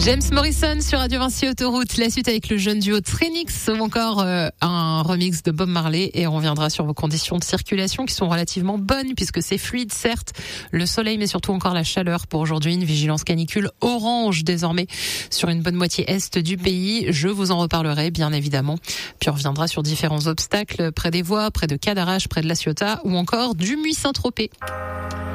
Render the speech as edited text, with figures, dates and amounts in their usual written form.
James Morrison sur Radio Vinci Autoroute. La suite avec le jeune duo Trinix ou encore un remix de Bob Marley. Et on reviendra sur vos conditions de circulation qui sont relativement bonnes puisque c'est fluide, certes. Le soleil, mais surtout encore la chaleur pour aujourd'hui. Une vigilance canicule orange désormais sur une bonne moitié est du pays. Je vous en reparlerai bien évidemment. Puis on reviendra sur différents obstacles près des voies, près de Cadarache, près de La Ciotat ou encore du Muy Saint-Tropez.